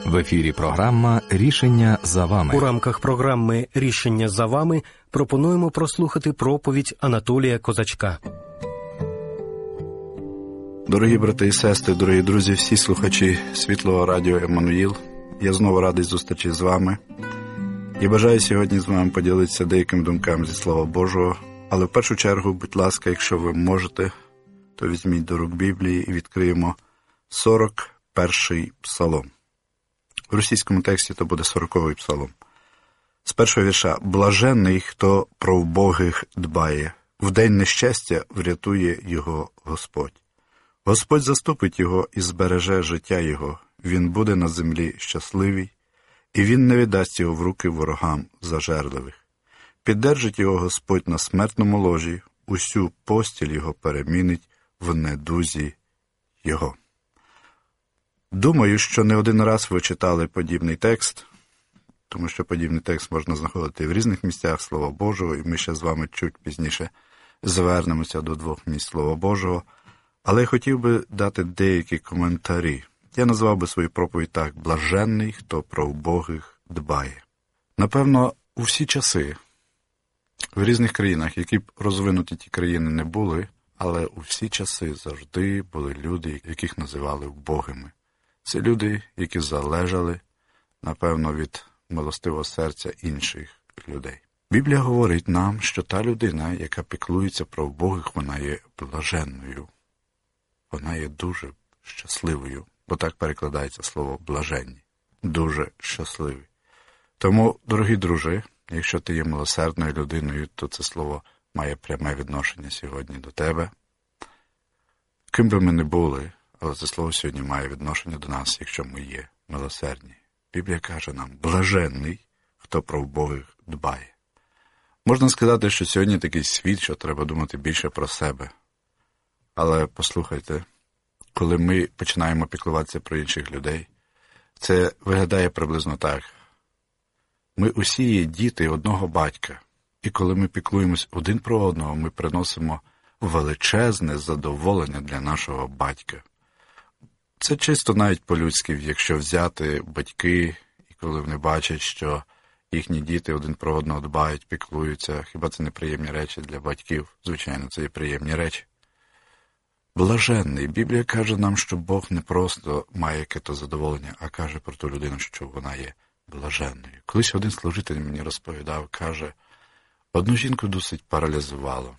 В ефірі програма «Рішення за вами». У рамках програми «Рішення за вами» пропонуємо прослухати проповідь Анатолія Козачка. Дорогі брати і сестри, дорогі друзі, всі слухачі Світлого радіо Еммануїл, я знову радий зустрічі з вами. І бажаю сьогодні з вами поділитися деякими думками зі Слова Божого. Але в першу чергу, будь ласка, якщо ви можете, то візьміть до рук Біблії і відкриємо 41-й псалом. В російському тексті то буде 40-й псалом. З першого вірша: «Блаженний, хто про вбогих дбає, в день нещастя врятує його Господь. Господь заступить його і збереже життя його, він буде на землі щасливий, і він не віддасть його в руки ворогам зажерливих. Піддержить його Господь на смертному ложі, усю постіль його перемінить в недузі його». Думаю, що не один раз ви читали подібний текст, тому що подібний текст можна знаходити в різних місцях Слова Божого, і ми ще з вами чуть пізніше звернемося до двох місць Слова Божого. Але я хотів би дати деякі коментарі. Я назвав би свою проповідь так: «Блаженний, хто про вбогих дбає». Напевно, у всі часи, в різних країнах, які б розвинуті ті країни не були, але у всі часи завжди були люди, яких називали вбогими. Це люди, які залежали, напевно, від милостивого серця інших людей. Біблія говорить нам, що та людина, яка піклується про вбогих, вона є блаженною. Вона є дуже щасливою, бо так перекладається слово «блаженні». Дуже щасливий. Тому, дорогі друзі, якщо ти є милосердною людиною, то це слово має пряме відношення сьогодні до тебе. Ким би ми не були, але це слово сьогодні має відношення до нас, якщо ми є милосердні. Біблія каже нам: «Блаженний, хто про вбогих дбає». Можна сказати, що сьогодні такий світ, що треба думати більше про себе. Але послухайте, коли ми починаємо піклуватися про інших людей, це виглядає приблизно так. Ми усі є діти одного батька, і коли ми піклуємось один про одного, ми приносимо величезне задоволення для нашого батька. Це чисто навіть по-людськи, якщо взяти батьки, і коли вони бачать, що їхні діти один про одного дбають, піклуються, хіба це не приємні речі для батьків? Звичайно, це є приємні речі. Блаженний. Біблія каже нам, що Бог не просто має яке-то задоволення, а каже про ту людину, що вона є блаженною. Колись один служитель мені розповідав, каже, одну жінку досить паралізувало.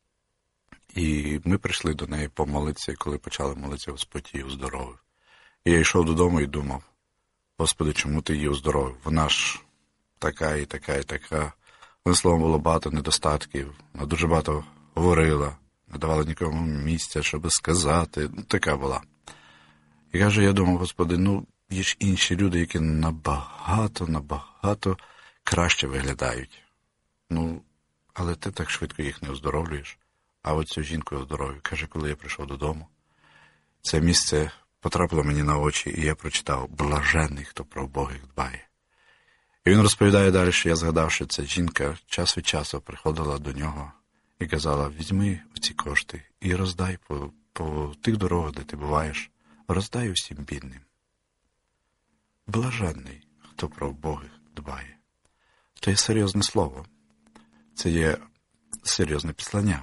І ми прийшли до неї помолитися, і коли почали молитися, Господь її оздоровив. І я йшов додому і думав: Господи, чому ти її оздоровив? Вона ж така і така і така. Вона, словом, було багато недостатків, вона дуже багато говорила, не давала нікому місця, щоб сказати. Така була. І каже, я думав: Господи, є ж інші люди, які набагато краще виглядають. Але ти так швидко їх не оздоровлюєш. А от цю жінку оздоровив. Каже, коли я прийшов додому, це місце потрапило мені на очі, і я прочитав: «Блаженний, хто про вбогих дбає». І він розповідає далі, що я згадав, що ця жінка час від часу приходила до нього і казала: «Візьми ці кошти і роздай по тих дорогах, де ти буваєш, роздай усім бідним». Блаженний, хто про вбогих дбає. Це є серйозне слово. Це є серйозне післання.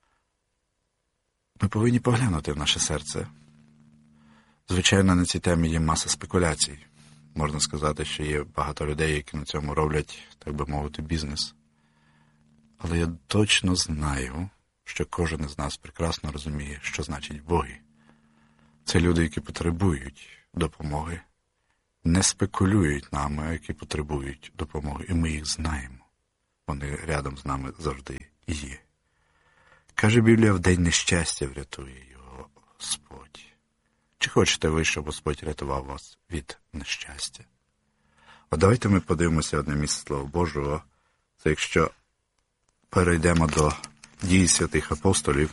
Ми повинні поглянути в наше серце. Звичайно, на цій темі є маса спекуляцій. Можна сказати, що є багато людей, які на цьому роблять, так би мовити, бізнес. Але я точно знаю, що кожен із нас прекрасно розуміє, що значить боги. Це люди, які потребують допомоги, не спекулюють нами, а які потребують допомоги. І ми їх знаємо. Вони рядом з нами завжди є. Каже Біблія, в день нещастя врятує його Господь. Чи хочете ви, щоб Господь рятував вас від нещастя? От давайте ми подивимося одне місце Слова Божого. Це якщо перейдемо до Дій святих апостолів,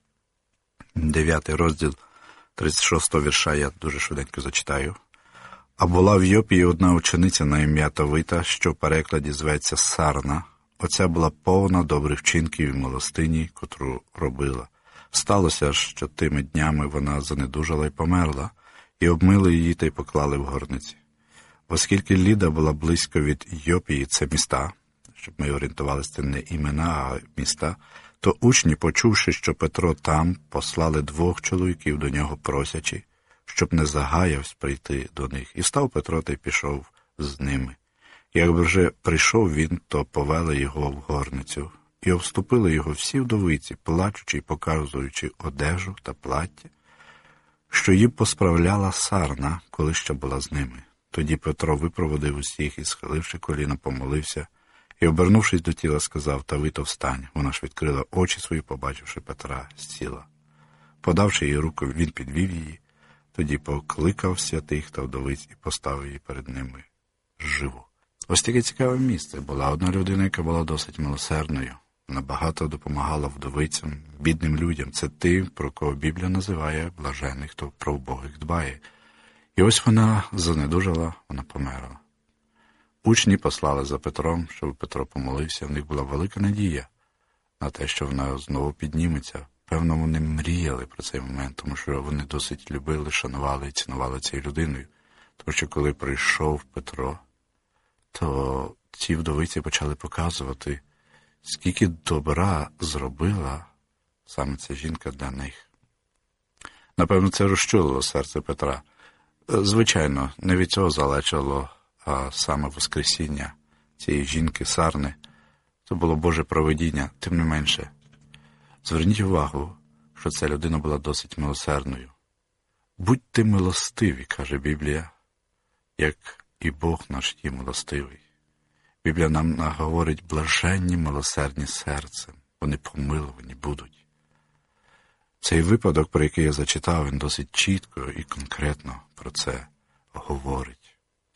9 розділ, 36 вірша, я дуже швиденько зачитаю. «А була в Йопії одна учениця на ім'я Тавита, що в перекладі зветься Сарна. Оця була повна добрих вчинків і милостині, котру робила. Сталося ж, що тими днями вона занедужала й померла, і обмили її та й поклали в горниці. Оскільки Ліда була близько від Йопії, це міста, щоб ми орієнтувалися, це не імена, а міста, то учні, почувши, що Петро там, послали 2 чоловіків до нього просячи, щоб не загаявсь прийти до них. І став Петро та й пішов з ними. Якби вже прийшов він, то повели його в горницю, і обступили його всі вдовиці, плачучи й показуючи одежу та плаття, що їм посправляла сарна, коли ще була з ними. Тоді Петро випроводив усіх і, схиливши коліна, помолився, і, обернувшись до тіла, сказав: «Тавито, встань». Вона ж відкрила очі свої, побачивши Петра, сіла. Подавши їй руку, він підвів її, тоді покликав святих та вдовиць і поставив її перед ними живу. Ось таке цікаве місце. Була одна людина, яка була досить милосердною. Вона багато допомагала вдовицям, бідним людям. Це ті, про кого Біблія називає блажених, хто про убогих дбає. І ось вона занедужала, вона померла. Учні послали за Петром, щоб Петро помолився. В них була велика надія на те, що вона знову підніметься. Певно, вони мріяли про цей момент, тому що вони досить любили, шанували і цінували цією людиною. Тому що коли прийшов Петро, то ці вдовиці почали показувати, скільки добра зробила саме ця жінка для них. Напевно, це розчулило серце Петра. Звичайно, не від цього залежало, а саме воскресіння цієї жінки Сарни. Це було Боже провидіння, тим не менше. Зверніть увагу, що ця людина була досить милосердною. «Будьте милостиві», каже Біблія, як і Бог наш є милостивий. Біблія нам говорить: блаженні милосердні серцем, вони помилувані будуть. Цей випадок, про який я зачитав, він досить чітко і конкретно про це говорить.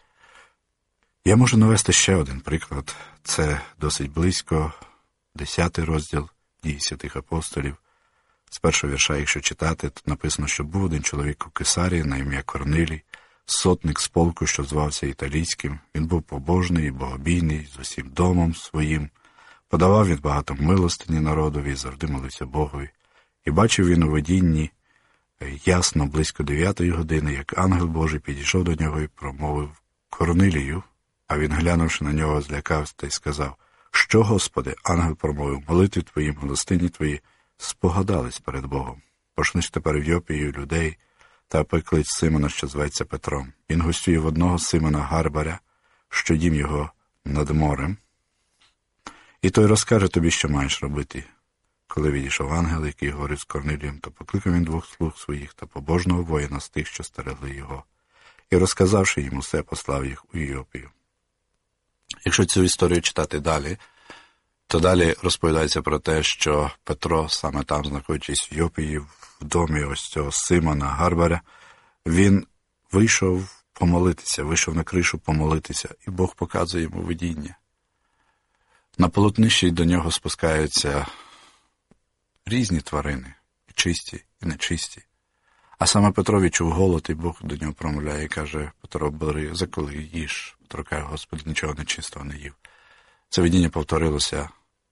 Я можу навести ще один приклад. Це досить близько, 10 розділ Дій святих апостолів. З першого вірша, якщо читати, тут написано, що був один чоловік у Кесарії на ім'я Корнилій, сотник з полку, що звався Італійським. Він був побожний і богобійний, з усім домом своїм. Подавав він багато милостині народові і завжди молився Богові. І бачив він у видінні ясно близько 9 години, як ангел Божий підійшов до нього і промовив: «Корнилію». А він, глянувши на нього, злякався та й сказав: «Що, Господи?» Ангел промовив: «Молитви твої, милостині твої спогадались перед Богом. Пошлиш тепер в Йопію людей та поклич Симона, що зветься Петром. Він гостює в одного Симона Гарбаря, що дім його над морем. І той розкаже тобі, що маєш робити». Коли відійшов ангел, який говорив з Корнилієм, то покликав він 2 слуг своїх та побожного воїна з тих, що стерегли його. І, розказавши їм усе, послав їх у Йопію. Якщо цю історію читати далі, то далі розповідається про те, що Петро, саме там, знаходячись в Йопії, в домі ось цього Симона Гарбаря, він вийшов помолитися, вийшов на кришу помолитися, і Бог показує йому видіння. На полотнищі до нього спускаються різні тварини, і чисті, і нечисті. А саме Петро відчув голод, і Бог до нього промовляє і каже: «Петро, бери, заколи, їж». Петро каже: «Господи, нічого нечистого не їв». Це видіння повторилося,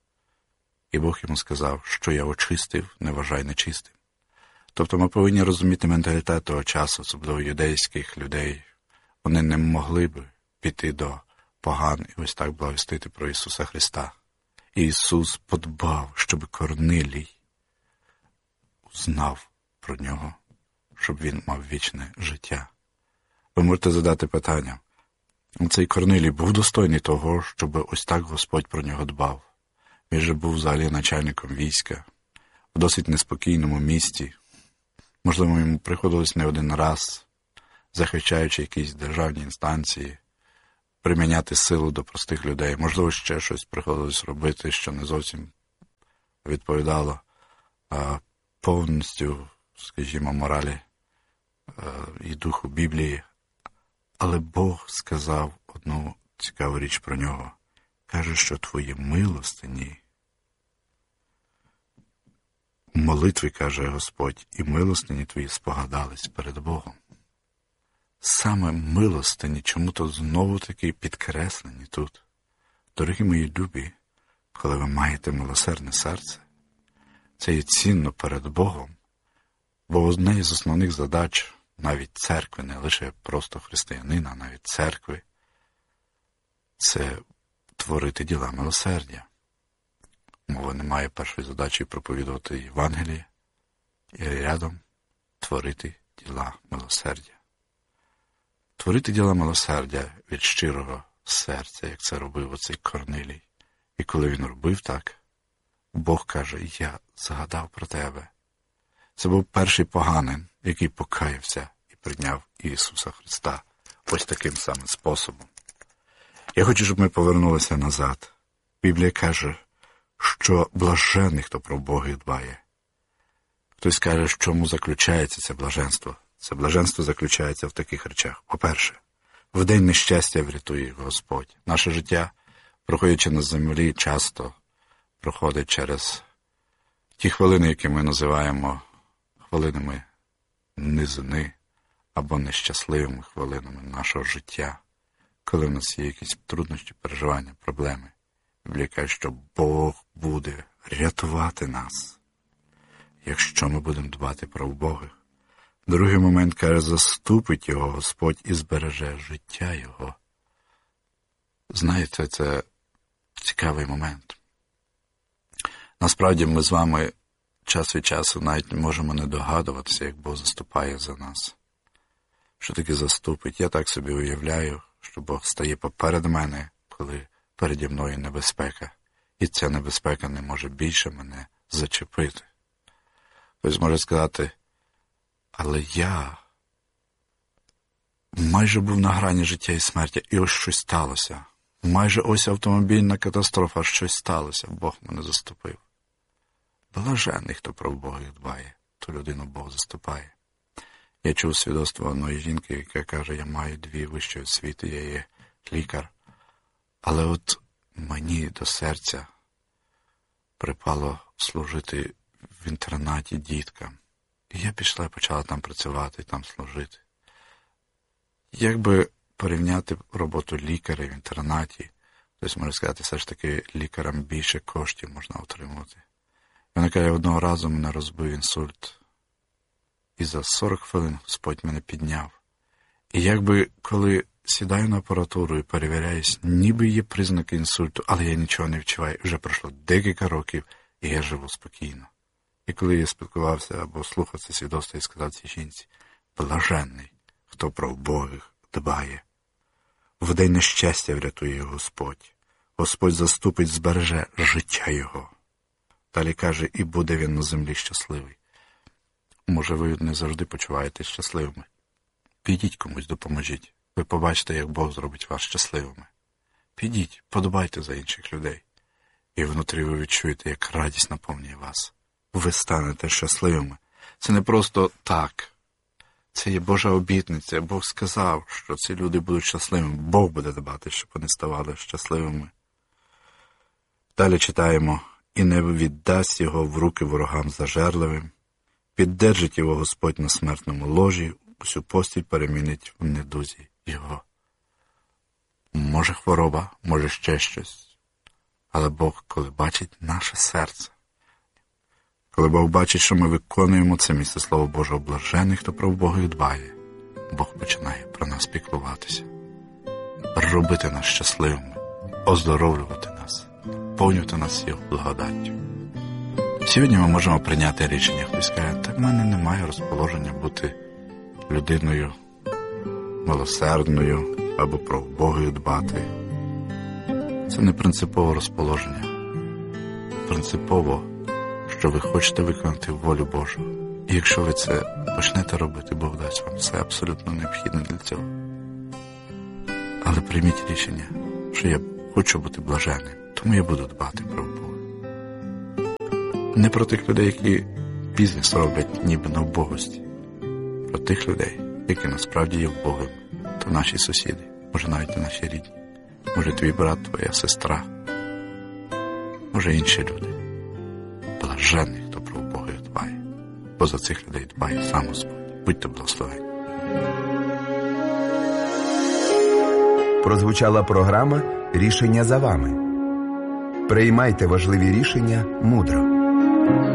і Бог йому сказав: «Що я очистив, не вважай нечистим». Тобто ми повинні розуміти менталітет того часу, особливо юдейських людей. Вони не могли б піти до поган і ось так благовістити про Ісуса Христа. І Ісус подбав, щоб Корнилій знав про нього, щоб він мав вічне життя. Ви можете задати питання: цей Корнилій був достойний того, щоб ось так Господь про нього дбав? Він же був взагалі начальником війська, в досить неспокійному місті. Можливо, йому приходилось не один раз, захищаючи якісь державні інстанції, приміняти силу до простих людей. Можливо, ще щось приходилось робити, що не зовсім відповідало повністю, скажімо, моралі і духу Біблії. Але Бог сказав одну цікаву річ про нього. Каже, що твої милостині, молитви, каже Господь, і милостині твої спогадались перед Богом. Саме милостині чому-то знову-таки підкреслені тут. Дорогі мої любі, коли ви маєте милосердне серце, це є цінно перед Богом, бо одна із основних задач навіть церкви, не лише просто християнина, а навіть церкви, це творити діла милосердя. Мова не має першої задачі проповідувати Євангеліє і рядом творити діла милосердя. Творити діла милосердя від щирого серця, як це робив оцей Корнилій. І коли він робив так, Бог каже: я згадав про тебе. Це був перший поганин, який покаявся і прийняв Ісуса Христа ось таким самим способом. Я хочу, щоб ми повернулися назад. Біблія каже, що блаженний, хто про Бога дбає. Хтось каже, в чому заключається це блаженство. Це блаженство заключається в таких речах. По-перше, в день нещастя врятує його Господь. Наше життя, проходячи на землі, часто проходить через ті хвилини, які ми називаємо хвилинами низини або нещасливими хвилинами нашого життя, коли в нас є якісь труднощі, переживання, проблеми. Біблія каже, що Бог буде рятувати нас, якщо ми будемо дбати про убогих. Другий момент каже, заступить його Господь і збереже життя його. Знаєте, це цікавий момент. Насправді ми з вами час від часу навіть можемо не догадуватися, як Бог заступає за нас. Що таке заступить? Я так собі уявляю, що Бог стає поперед мене, коли переді мною небезпека. І ця небезпека не може більше мене зачепити. Хтось може сказати, але я майже був на грані життя і смерті, і ось щось сталося. Майже ось автомобільна катастрофа, щось сталося, Бог мене заступив. Блаженний, хто про Бога дбає, то людину Бог заступає. Я чув свідоцтво одної жінки, яка каже, я маю 2 вищі освіти, я є лікар. Але от мені до серця припало служити в інтернаті діткам. І я пішла і почала там працювати, там служити. Якби порівняти роботу лікаря в інтернаті, хтось може сказати, все ж таки лікарям більше коштів можна отримувати. Вона каже, одного разу мене розбив інсульт. І за 40 хвилин Господь мене підняв. І якби, коли сідаю на апаратуру і перевіряюсь, ніби є признаки інсульту, але я нічого не відчуваю. Вже пройшло декілька років, і я живу спокійно. І коли я спілкувався або слухав це свідоцтво і сказав цій жінці, блаженний, хто про убогих дбає. В день нещастя врятує його Господь. Господь заступить, збереже життя його. Далі каже, і буде він на землі щасливий. Може, ви не завжди почуваєтесь щасливими. Підіть комусь, допоможіть. Ви побачите, як Бог зробить вас щасливими. Підіть, подбайте за інших людей. І внутрі ви відчуєте, як радість наповнює вас. Ви станете щасливими. Це не просто так. Це є Божа обітниця. Бог сказав, що ці люди будуть щасливими. Бог буде дбати, щоб вони ставали щасливими. Далі читаємо. І не віддасть його в руки ворогам зажерливим. Піддержить його Господь на смертному ложі, усю постіль перемінить в недузі його. Може хвороба, може ще щось. Але Бог, коли бачить наше серце, коли Бог бачить, що ми виконуємо це місце Слова Божого, блажений, хто про убогих дбає, Бог починає про нас піклуватися, робити нас щасливими, оздоровлювати нас, повнювати нас Його благодаттю. Сьогодні ми можемо прийняти рішення. Хтось каже, так в мене немає розположення бути людиною милосердною або про убогих дбати. Це не принципове розположення. Принципово, що ви хочете виконати волю Божу. І якщо ви це почнете робити, Бог дасть вам все абсолютно необхідне для цього. Але прийміть рішення, що я хочу бути блаженним, тому я буду дбати про Бога. Не про тих людей, які бізнес роблять ніби на вбогості. Про тих людей, які насправді є вбогими. То наші сусіди, може навіть і наші рідні. Може твій брат, твоя сестра. Може інші люди. Блаженний, хто про убогих дбає. Бо за цих людей дбає сам Господь. Будьте благословені. Прозвучала програма «Рішення за вами». Приймайте важливі рішення мудро.